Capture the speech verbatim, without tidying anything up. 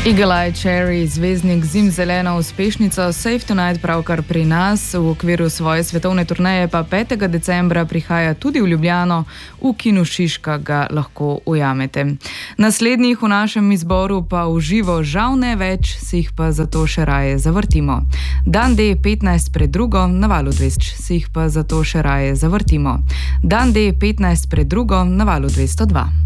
Eagle Eye Cherry, zvezdnik zimzelena uspešnica Save Tonight pravkar pri nas. V okviru svoje svetovne turneje pa petega decembra prihaja tudi v Ljubljano, v Kinu Šiška ga lahko ujamete. Naslednjih v našem izboru pa v živo žal ne več, si jih pa zato še raje zavrtimo. Dan D petnajst pred drugo na valu dvesto, si jih pa zato še raje zavrtimo. Dan D petnajst pred drugo na valu dvesto dva.